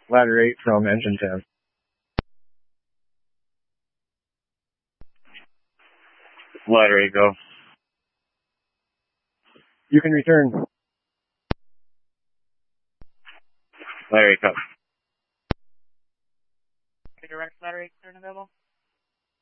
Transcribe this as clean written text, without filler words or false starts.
Ladder 8 from engine 10. Ladder 8, go. You can return. Ladder 8, cut. Direct ladder 8, turn available.